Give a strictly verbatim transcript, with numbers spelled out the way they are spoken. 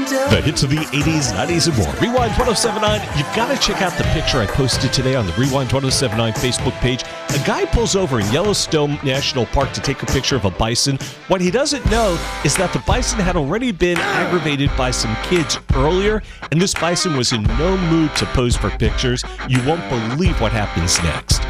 The hits of the eighties, nineties, and more. Rewind ten seventy-nine. You've got to check out the picture I posted today on the Rewind ten seventy-nine Facebook page. A guy pulls over in Yellowstone National Park to take a picture of a bison. What he doesn't know is that the bison had already been aggravated by some kids earlier, and this bison was in no mood to pose for pictures. You won't believe what happens next.